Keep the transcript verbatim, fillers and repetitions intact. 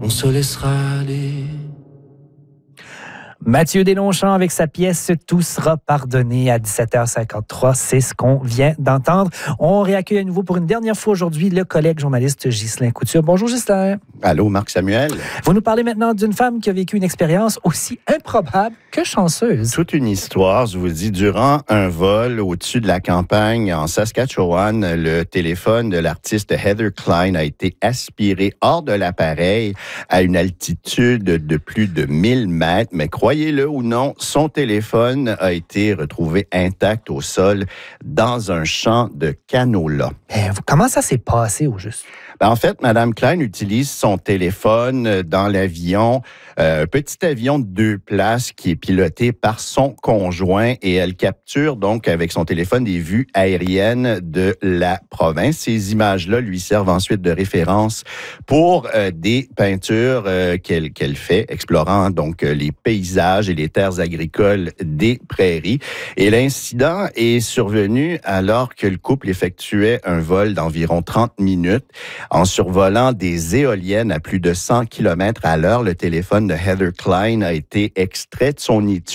on se laissera aller. Mathieu Deslongchamps avec sa pièce « Tout sera pardonné » à dix-sept heures cinquante-trois. C'est ce qu'on vient d'entendre. On réaccueille à nouveau pour une dernière fois aujourd'hui le collègue journaliste Ghislain Couture. Bonjour Ghislain. Allô, Marc-Samuel. Vous nous parlez maintenant d'une femme qui a vécu une expérience aussi improbable que chanceuse. Toute une histoire, je vous dis, durant un vol au-dessus de la campagne en Saskatchewan, le téléphone de l'artiste Heather Klein a été aspiré hors de l'appareil à une altitude de plus de mille mètres, mais croyez-le ou non, son téléphone a été retrouvé intact au sol dans un champ de canola. Eh, comment ça s'est passé au juste? Ben, en fait, Mme Klein utilise son téléphone dans l'avion, euh, un petit avion de deux places qui est piloté par son conjoint et elle capture donc avec son téléphone des vues aériennes de la province. Ces images-là lui servent ensuite de référence pour euh, des peintures euh, qu'elle, qu'elle fait, explorant donc euh, les paysages et les terres agricoles des prairies. Et l'incident est survenu alors que le couple effectuait un vol d'environ trente minutes. En survolant des éoliennes à plus de cent kilomètres à l'heure, le téléphone de Heather Klein a été extrait de son étui